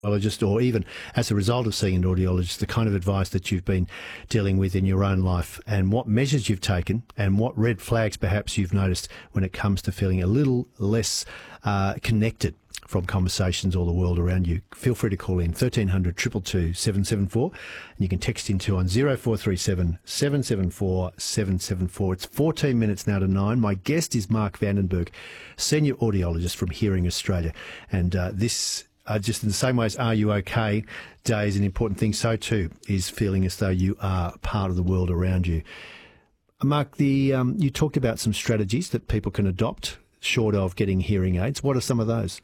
audiologist, or even as a result of seeing an audiologist, the kind of advice that you've been dealing with in your own life, and what measures you've taken, and what red flags perhaps you've noticed when it comes to feeling a little less connected from conversations or the world around you. Feel free to call in 1300 222 774, and you can text into on 0437 774 774. It's 14 minutes now to 9. My guest is Mark Vandenberg, senior audiologist from Hearing Australia, and this just in the same way as Are You OK Day is an important thing, so too is feeling as though you are part of the world around you. Mark, you talked about some strategies that people can adopt short of getting hearing aids. What are some of those?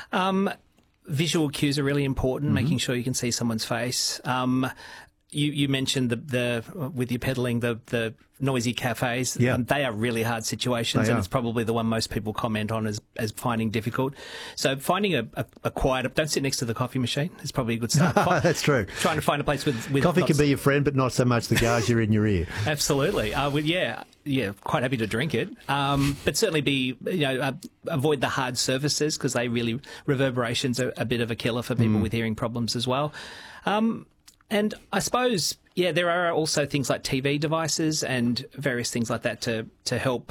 Visual cues are really important, making sure you can see someone's face. You mentioned with your peddling, the noisy cafes. Yeah. They are really hard situations, and it's probably the one most people comment on as finding difficult. So finding a quiet, don't sit next to the coffee machine is probably a good start. That's true. Trying to find a place with coffee can be your friend, but not so much the gouger in your ear. Absolutely. Quite happy to drink it. But certainly avoid the hard surfaces, because reverberations are a bit of a killer for people with hearing problems as well. And I suppose, there are also things like TV devices and various things like that to help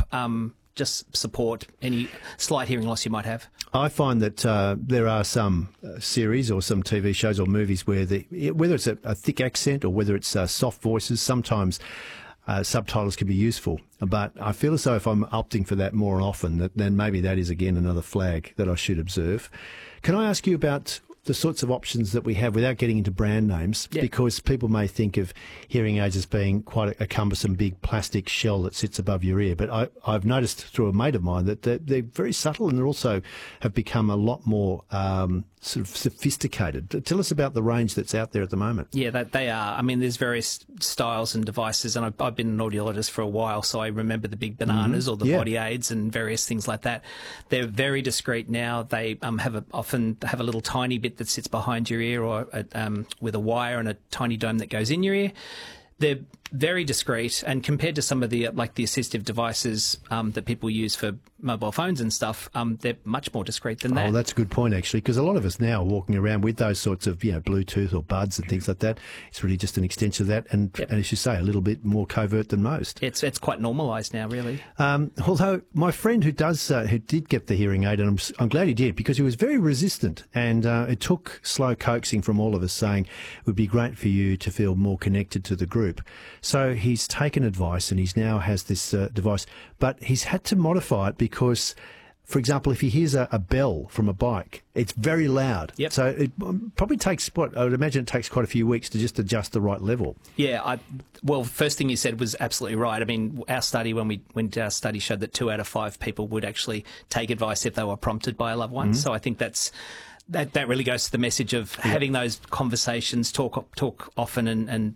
just support any slight hearing loss you might have. I find that there are some series or some TV shows or movies where whether it's a thick accent or whether it's soft voices, sometimes subtitles can be useful. But I feel as though if I'm opting for that more often, then maybe that is again another flag that I should observe. Can I ask you about the sorts of options that we have without getting into brand names, because people may think of hearing aids as being quite a cumbersome big plastic shell that sits above your ear. But I've noticed through a mate of mine that they're very subtle, and they also have become a lot more sort of sophisticated. Tell us about the range that's out there at the moment. Yeah, they are. I mean, there's various styles and devices, and I've been an audiologist for a while, so I remember the big bananas or the body aids and various things like that. They're very discreet now. They often have a little tiny bit that sits behind your ear, or with a wire and a tiny dome that goes in your ear. They're very discreet, and compared to some of the the assistive devices that people use for mobile phones and stuff, they're much more discreet than that. Oh, that's a good point, actually, because a lot of us now are walking around with those sorts of Bluetooth or buds and things like that. It's really just an extension of that, and as you say, a little bit more covert than most. It's quite normalised now, really. Although my friend who did get the hearing aid, and I'm glad he did, because he was very resistant, and it took slow coaxing from all of us saying it would be great for you to feel more connected to the group. So he's taken advice, and he now has this device, but he's had to modify it because, for example, if he hears a bell from a bike, it's very loud. Yep. So it probably takes, I would imagine it takes quite a few weeks to just adjust the right level. Yeah, first thing you said was absolutely right. I mean, our study, when our study showed that 2 out of 5 people would actually take advice if they were prompted by a loved one. So I think that really goes to the message of having those conversations, talk often, and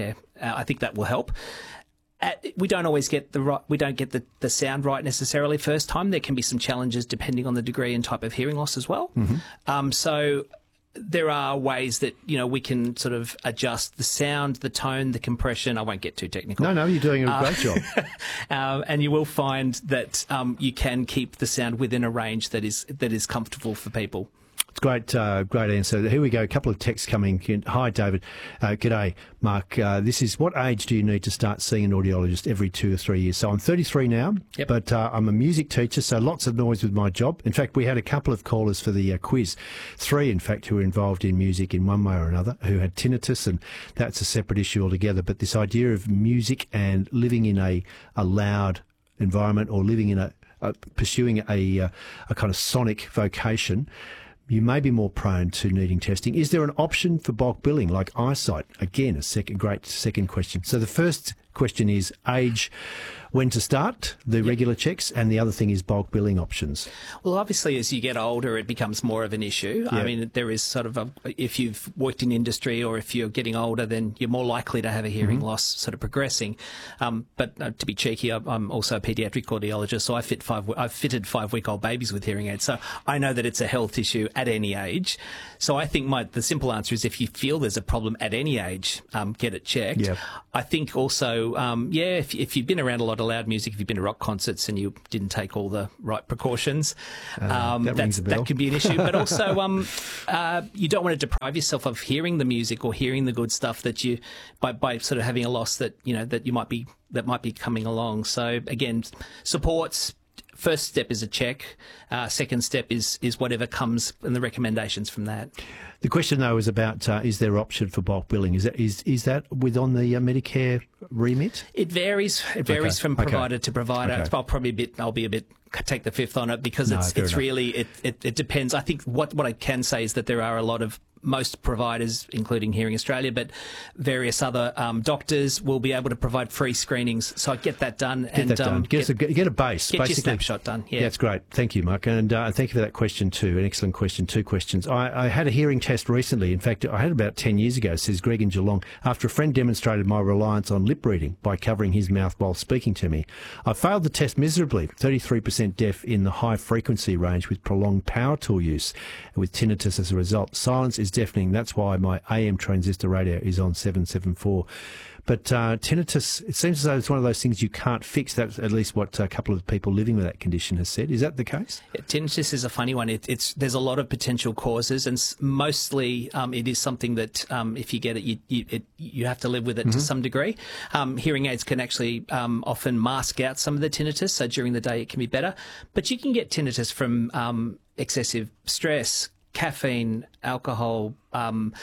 I think that will help. We don't always get the sound right necessarily first time. There can be some challenges depending on the degree and type of hearing loss as well. So there are ways that we can sort of adjust the sound, the tone, the compression. I won't get too technical. No, you're doing a great job. And you will find that you can keep the sound within a range that is comfortable for people. It's great answer. Here we go. A couple of texts coming in. Hi, David. G'day, Mark. This is, what age do you need to start seeing an audiologist? Every 2 or 3 years. So I'm 33 now, but I'm a music teacher, so lots of noise with my job. In fact, we had a couple of callers for the quiz, 3, in fact, who were involved in music in one way or another, who had tinnitus, and that's a separate issue altogether. But this idea of music and living in a loud environment, or living in pursuing a kind of sonic vocation, you may be more prone to needing testing. Is there an option for bulk billing, like eyesight? Again, great second question. So the first question is age, when to start the regular checks, and the other thing is bulk billing options. Well, obviously, as you get older, it becomes more of an issue. I mean, there is sort of if you've worked in industry, or if you're getting older, then you're more likely to have a hearing loss sort of progressing. But to be cheeky, I'm also a paediatric audiologist, so I've fitted 5-week-old babies with hearing aids. So I know that it's a health issue at any age. So I think the simple answer is, if you feel there's a problem at any age, get it checked. Yep. I think also, if you've been around a lot loud music if you've been to rock concerts and you didn't take all the right precautions. That can be an issue. But also, you don't want to deprive yourself of hearing the music or hearing the good stuff that you by sort of having a loss that might be coming along. So again, supports. First step is a check. Second step is whatever comes and the recommendations from that. The question, though, is about is there option for bulk billing? Is that within the Medicare remit? It varies. It varies from provider to provider. Okay. I'll be a bit take the fifth on it because it's really it depends. I think what I can say is that there are a lot of most providers, including Hearing Australia, but various other doctors will be able to provide free screenings. So I get that done. Get a base. Get basically. your snapshot done. Yeah, that's great. Thank you, Mark. And thank you for that question too. An excellent question. 2 questions. I had a hearing test recently. In fact, I had it about 10 years ago, says Greg in Geelong, after a friend demonstrated my reliance on lip reading by covering his mouth while speaking to me. I failed the test miserably, 33% deaf in the high frequency range with prolonged power tool use, with tinnitus as a result. Silence is deafening. That's why my AM transistor radio is on 774. But tinnitus, it seems as though it's one of those things you can't fix. That's at least what a couple of people living with that condition has said. Is that the case? Yeah, tinnitus is a funny one. There's a lot of potential causes, and mostly it is something that if you get it, you have to live with it to some degree. Hearing aids can actually often mask out some of the tinnitus, so during the day it can be better. But you can get tinnitus from excessive stress, caffeine, alcohol, the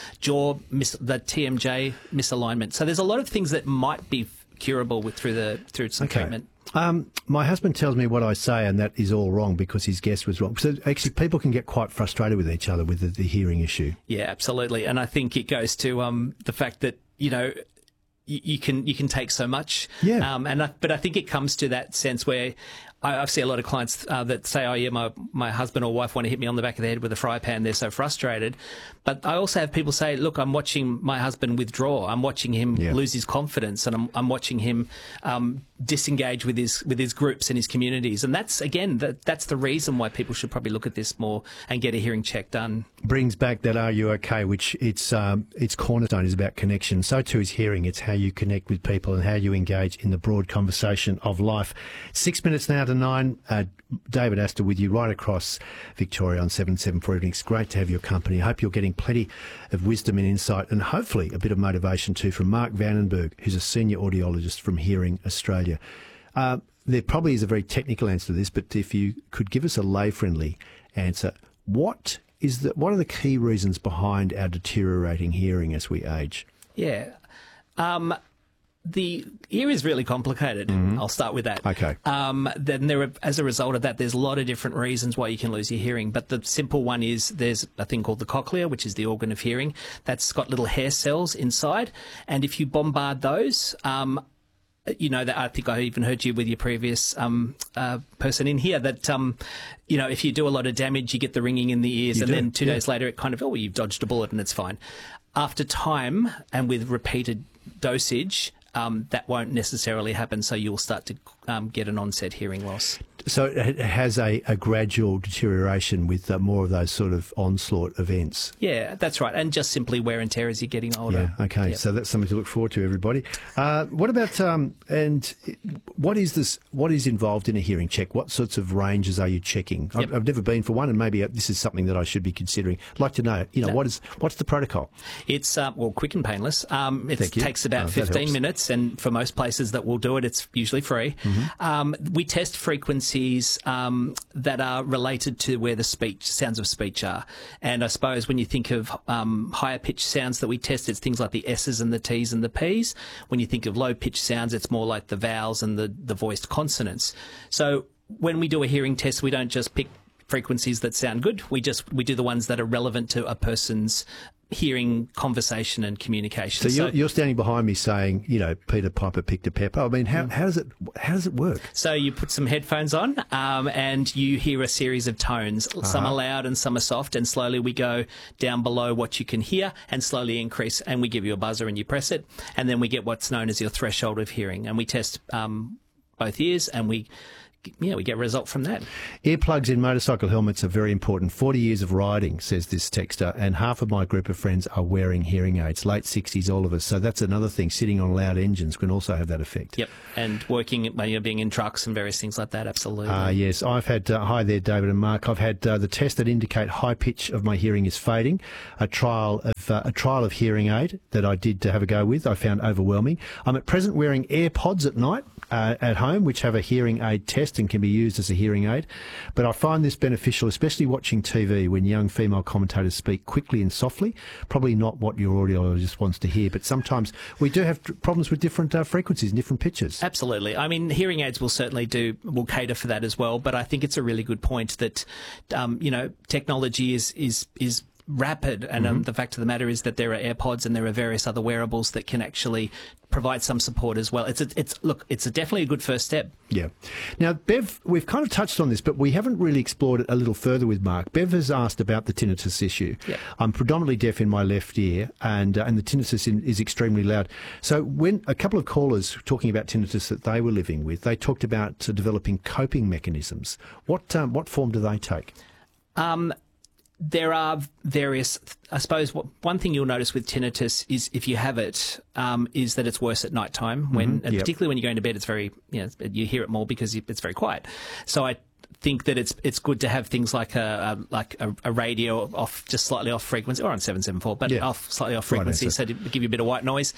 TMJ misalignment. So there's a lot of things that might be curable through some treatment. My husband tells me what I say, and that is all wrong because his guess was wrong. So actually, people can get quite frustrated with each other with the hearing issue. Yeah, absolutely. And I think it goes to the fact that you can take so much. Yeah. But I think it comes to that sense where I see a lot of clients that say, oh, yeah, my husband or wife want to hit me on the back of the head with a fry pan. They're so frustrated. But I also have people say, look, I'm watching my husband withdraw. I'm watching him lose his confidence, and I'm watching him disengage with his groups and his communities. And that's, again, that's the reason why people should probably look at this more and get a hearing check done. Brings back that Are You OK, which its cornerstone is about connection. So too is hearing. It's how you connect with people and how you engage in the broad conversation of life. 6 minutes now to 9. David Astor with you right across Victoria on 774 Evening. It's great to have your company. I hope you're getting plenty of wisdom and insight, and hopefully a bit of motivation too from Mark Vandenberg, who's a senior audiologist from Hearing Australia. There probably is a very technical answer to this, but if you could give us a lay-friendly answer, what are the key reasons behind our deteriorating hearing as we age? Yeah. The ear is really complicated. I'll start with that. Okay. Then as a result of that, there's a lot of different reasons why you can lose your hearing. But the simple one is there's a thing called the cochlea, which is the organ of hearing. That's got little hair cells inside. And if you bombard those, that I think I even heard you with your previous person in here that, if you do a lot of damage, you get the ringing in the ears, then 2 days later it kind of, you've dodged a bullet and it's fine. After time and with repeated dosage, that won't necessarily happen, so you'll start to get an onset hearing loss. So it has a gradual deterioration with more of those sort of onslaught events. Yeah, that's right, and just simply wear and tear as you're getting older. Yeah, okay, so that's something to look forward to, everybody. What about, and what is this? What is involved in a hearing check? What sorts of ranges are you checking? Yep. I've never been for one, and maybe this is something that I should be considering. I'd like to know, what's the protocol? It's, quick and painless. It takes about 15 minutes, and for most places that will do it, it's usually free. We test frequencies that are related to where the sounds of speech are. And I suppose when you think of higher pitched sounds that we test, it's things like the S's and the T's and the P's. When you think of low pitched sounds, it's more like the vowels and the voiced consonants. So when we do a hearing test, we don't just pick frequencies that sound good. We do the ones that are relevant to a person's hearing, conversation and communication. So you're standing behind me saying, Peter Piper picked a pepper. I mean, how does it work? So you put some headphones on and you hear a series of tones. Some are loud and some are soft, and slowly we go down below what you can hear and slowly increase, and we give you a buzzer and you press it, and then we get what's known as your threshold of hearing, and we test both ears, and we we get a result from that. Earplugs in motorcycle helmets are very important. 40 years of riding, says this texter, and half of my group of friends are wearing hearing aids. Late 60s, all of us. So that's another thing. Sitting on loud engines can also have that effect. Yep, and being in trucks and various things like that, absolutely. Yes, I've had, hi there, David and Mark, I've had the tests that indicate high pitch of my hearing is fading. A trial of hearing aid that I did have a go with, I found overwhelming. I'm at present wearing AirPods at night at home, which have a hearing aid test and can be used as a hearing aid. But I find this beneficial, especially watching TV when young female commentators speak quickly and softly. Probably not what your audiologist wants to hear, but sometimes we do have problems with different frequencies and different pitches. Absolutely. I mean, hearing aids will cater for that as well. But I think it's a really good point that, technology is rapid, and the fact of the matter is that there are AirPods and there are various other wearables that can actually provide some support as well. It's definitely a good first step. Yeah. Now, Bev, we've kind of touched on this, but we haven't really explored it a little further with Mark. Bev has asked about the tinnitus issue. Yeah. I'm predominantly deaf in my left ear, and the tinnitus is extremely loud. So when a couple of callers talking about tinnitus that they were living with, they talked about developing coping mechanisms. What form do they take? There are various, I suppose, one thing you'll notice with tinnitus is if you have it, is that it's worse at night time, particularly when you're going to bed, it's very, you hear it more because it's very quiet. So I think that it's good to have things like a radio off, just slightly off frequency, or on 774, but slightly off frequency, so to give you a bit of white noise.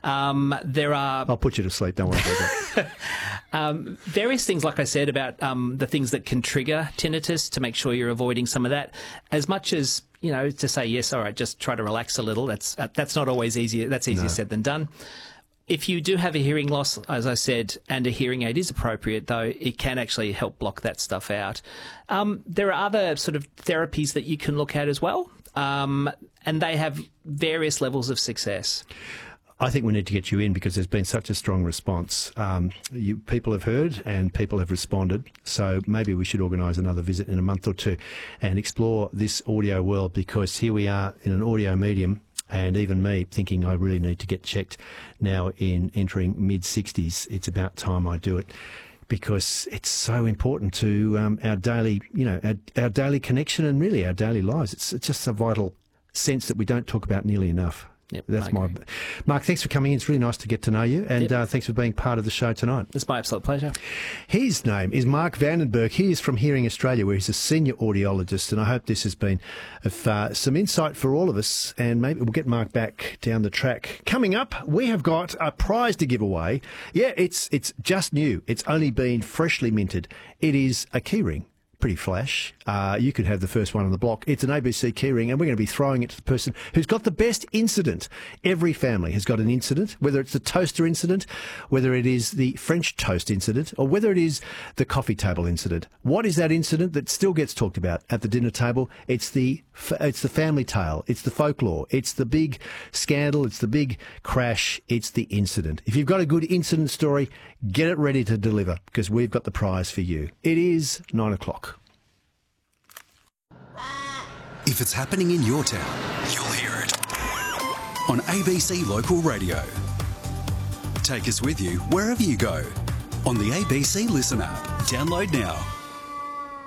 I'll put you to sleep, don't worry about that. Various things, like I said, about the things that can trigger tinnitus, to make sure you're avoiding some of that. As much as, to say, yes, all right, just try to relax a little, that's not always easy. That's easier said than done. If you do have a hearing loss, as I said, and a hearing aid is appropriate, though, it can actually help block that stuff out. There are other sort of therapies that you can look at as well, and they have various levels of success. I think we need to get you in because there's been such a strong response. People have heard and people have responded, so maybe we should organise another visit in a month or two and explore this audio world, because here we are in an audio medium. And even me thinking I really need to get checked now in entering mid-60s. It's about time I do it, because it's so important to our daily, our daily connection and really our daily lives. It's just a vital sense that we don't talk about nearly enough. Yep, that's Mark, thanks for coming in. It's really nice to get to know you, and thanks for being part of the show tonight. It's my absolute pleasure. His name is Mark Vandenberg. He is from Hearing Australia, where he's a senior audiologist, and I hope this has been of some insight for all of us, and maybe we'll get Mark back down the track. Coming up, we have got a prize to give away. Yeah, it's just new. It's only been freshly minted. It is a keyring. Pretty flash. You could have the first one on the block. It's an ABC keyring, and we're going to be throwing it to the person who's got the best incident. Every family has got an incident, whether it's the toaster incident, whether it is the French toast incident, or whether it is the coffee table incident. What is that incident that still gets talked about at the dinner table? It's the family tale. It's the folklore. It's the big scandal. It's the big crash. It's the incident. If you've got a good incident story, get it ready to deliver, because we've got the prize for you. It is 9 o'clock. If it's happening in your town, you'll hear it on ABC Local Radio. Take us with you wherever you go on the ABC Listen app. Download now.